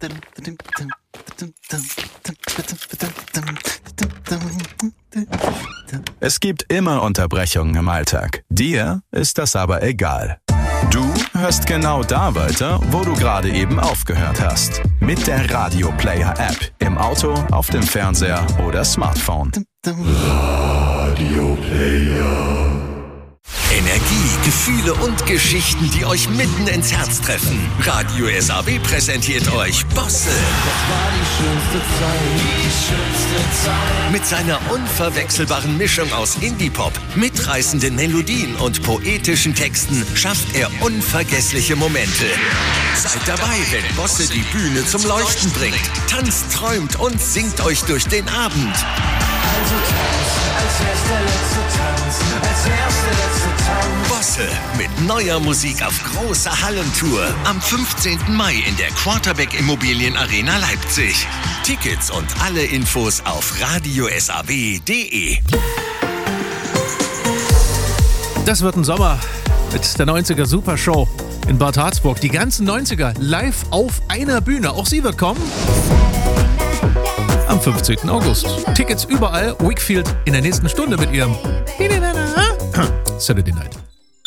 Es gibt immer Unterbrechungen im Alltag. Dir ist das aber egal. Du hörst genau da weiter, wo du gerade eben aufgehört hast. Mit der Radio Player App. Im Auto, auf dem Fernseher oder Smartphone. Radio Player. Energie, Gefühle und Geschichten, die euch mitten ins Herz treffen. Radio SAW präsentiert euch Bosse. Das war die schönste Zeit. Mit seiner unverwechselbaren Mischung aus Indie-Pop, mitreißenden Melodien und poetischen Texten schafft er unvergessliche Momente. Seid dabei, wenn Bosse die Bühne zum Leuchten bringt. Tanzt, träumt und singt euch durch den Abend. Also tanz, als wär's der letzte Tanz, als wär's der letzte Tanz. Bosse mit neuer Musik auf großer Hallentour am 15. Mai in der Quarterback Immobilien Arena Leipzig. Tickets und alle Infos auf radiosaw.de. Das wird ein Sommer mit der 90er Supershow in Bad Harzburg. Die ganzen 90er live auf einer Bühne. Auch sie wird kommen. Am 15. August. Tickets überall. Wakefield in der nächsten Stunde mit ihrem Saturday Night.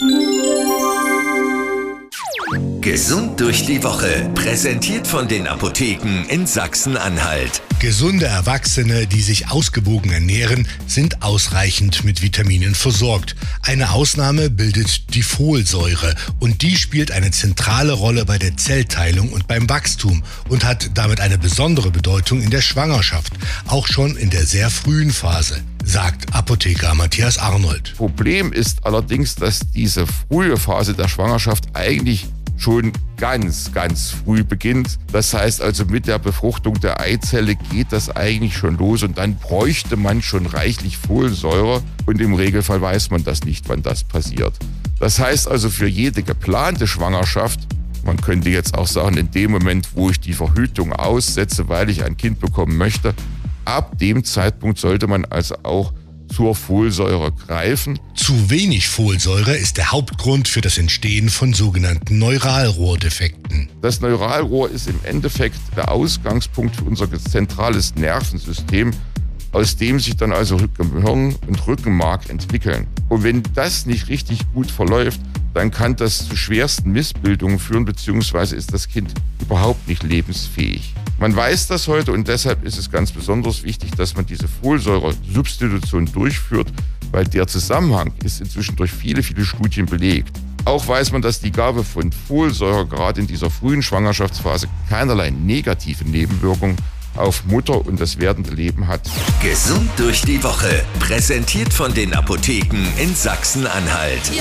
Gesund durch die Woche. Präsentiert von den Apotheken in Sachsen-Anhalt. Gesunde Erwachsene, die sich ausgewogen ernähren, sind ausreichend mit Vitaminen versorgt. Eine Ausnahme bildet die Folsäure und die spielt eine zentrale Rolle bei der Zellteilung und beim Wachstum und hat damit eine besondere Bedeutung in der Schwangerschaft, auch schon in der sehr frühen Phase, sagt Apotheker Matthias Arnold. Problem ist allerdings, dass diese frühe Phase der Schwangerschaft eigentlich schon ganz früh beginnt. Das heißt also, mit der Befruchtung der Eizelle geht das eigentlich schon los und dann bräuchte man schon reichlich Folsäure und im Regelfall weiß man das nicht, wann das passiert. Das heißt also, für jede geplante Schwangerschaft, man könnte jetzt auch sagen, in dem Moment, wo ich die Verhütung aussetze, weil ich ein Kind bekommen möchte, ab dem Zeitpunkt sollte man also auch zur Folsäure greifen. Zu wenig Folsäure ist der Hauptgrund für das Entstehen von sogenannten Neuralrohrdefekten. Das Neuralrohr ist im Endeffekt der Ausgangspunkt für unser zentrales Nervensystem, aus dem sich dann also Gehirn und Rückenmark entwickeln. Und wenn das nicht richtig gut verläuft, dann kann das zu schwersten Missbildungen führen, beziehungsweise ist das Kind überhaupt nicht lebensfähig. Man weiß das heute und deshalb ist es ganz besonders wichtig, dass man diese Folsäure-Substitution durchführt, weil der Zusammenhang ist inzwischen durch viele Studien belegt. Auch weiß man, dass die Gabe von Folsäure gerade in dieser frühen Schwangerschaftsphase keinerlei negative Nebenwirkungen auf Mutter und das werdende Leben hat. Gesund durch die Woche. Präsentiert von den Apotheken in Sachsen-Anhalt.